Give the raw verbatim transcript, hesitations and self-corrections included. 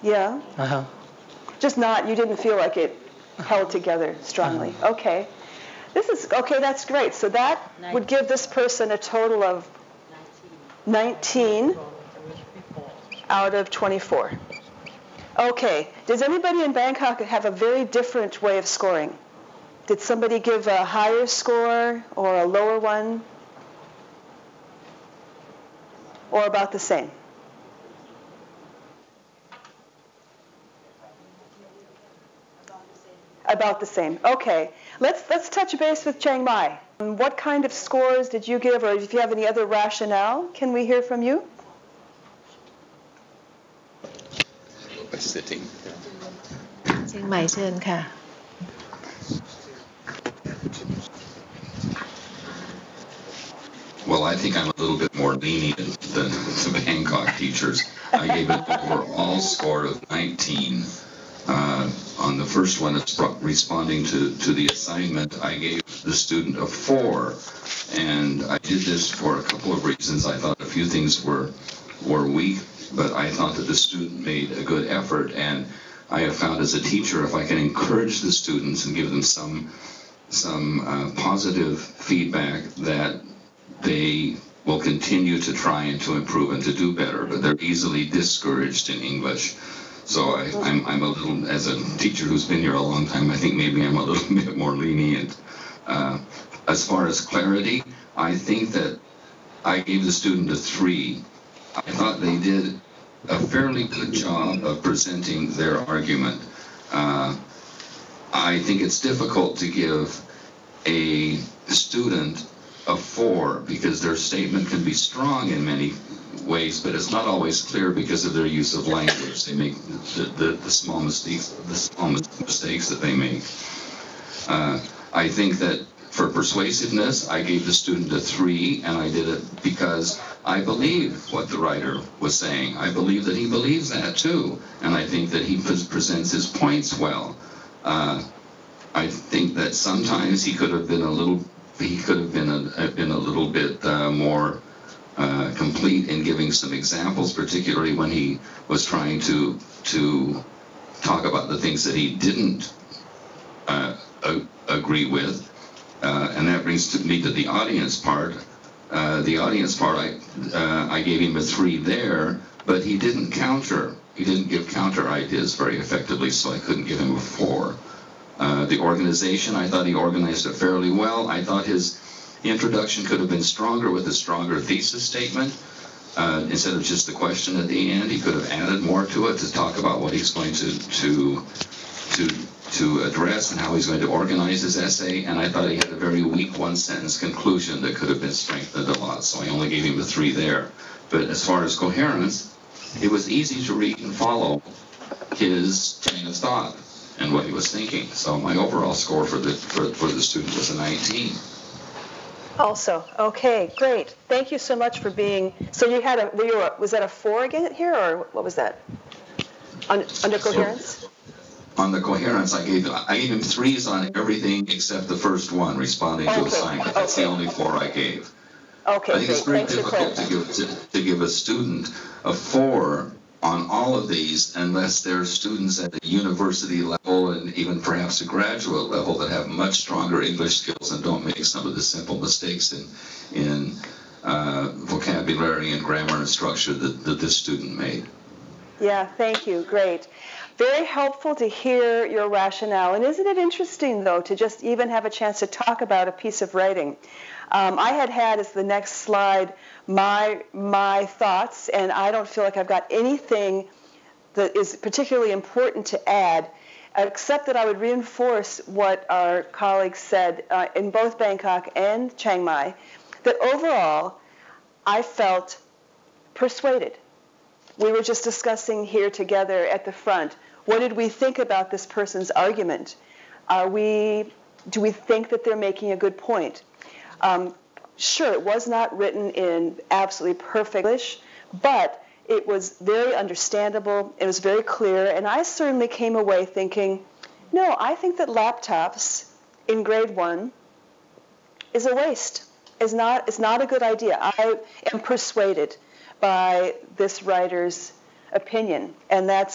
Yeah? Uh-huh. Just not, you didn't feel like it held together strongly. Uh-huh. Okay. This is, okay, that's great. So that would give this person a total of nineteen out of twenty-four. Okay. Does anybody in Bangkok have a very different way of scoring? Did somebody give a higher score or a lower one? Or about the same? About the same. Okay. Let's let's touch base with Chiang Mai. What kind of scores did you give, or if you have any other rationale, can we hear from you? By sitting. เชียงใหม่เชิญค่ะ Well, I think I'm a little bit more lenient than the Bangkok teachers. I gave an overall score of nineteen. Uh, on the first one, it's responding to, to the assignment, I gave the student a four. And I did this for a couple of reasons. I thought a few things were, were weak, but I thought that the student made a good effort. And I have found as a teacher, if I can encourage the students and give them some, some uh, positive feedback, that they will continue to try and to improve and to do better, but they're easily discouraged in English. So I, I'm, I'm a little, as a teacher who's been here a long time, I think maybe I'm a little bit more lenient. Uh, as far as clarity, I think that I gave the student a three. I thought they did a fairly good job of presenting their argument. Uh, I think it's difficult to give a student a four because their statement can be strong in many ways, but it's not always clear because of their use of language. They make the, the, the small mistakes, the small mistakes that they make. Uh, I think that for persuasiveness, I gave the student a three, and I did it because I believe what the writer was saying. I believe that he believes that too, and I think that he presents his points well. Uh, I think that sometimes he could have been a little, he could have been a, been a little bit uh, more uh, complete in giving some examples, particularly when he was trying to to talk about the things that he didn't uh, a- agree with. Uh, and that brings to me to the audience part. Uh, the audience part, I, uh, I gave him a three there, but he didn't counter. He didn't give counter ideas very effectively, so I couldn't give him a four. Uh, the organization, I thought he organized it fairly well. I thought his introduction could have been stronger with a stronger thesis statement. Uh, instead of just the question at the end, he could have added more to it to talk about what he's going to, to, to, to address and how he's going to organize his essay. And I thought he had a very weak one-sentence conclusion that could have been strengthened a lot, so I only gave him a three there. But as far as coherence, it was easy to read and follow his train of thought and what he was thinking. So my overall score for the for, for the student was a nineteen. Also, okay, great. Thank you so much for being. So you had a. Were you a was that a four again here, or what was that? Un, under coherence. So, on the coherence, I gave I gave him threes on everything except the first one, responding to okay. assignment. That's okay. the only four I gave. Okay, I think great. it's very Thanks difficult to give to, to give a student a four on all of these unless they're students at the university level and even perhaps a graduate level that have much stronger English skills and don't make some of the simple mistakes in in uh, vocabulary and grammar and structure that, that this student made. Yeah, thank you. Great. Very helpful to hear your rationale. And isn't it interesting, though, to just even have a chance to talk about a piece of writing? Um, I had had as the next slide my my thoughts, and I don't feel like I've got anything that is particularly important to add, except that I would reinforce what our colleagues said uh, in both Bangkok and Chiang Mai, that overall I felt persuaded. We were just discussing here together at the front, what did we think about this person's argument? Are we, do we think that they're making a good point? Um, sure, it was not written in absolutely perfect English, but it was very understandable, it was very clear, and I certainly came away thinking, no, I think that laptops in grade one is a waste. It's not, it's not a good idea. I am persuaded by this writer's opinion, and that's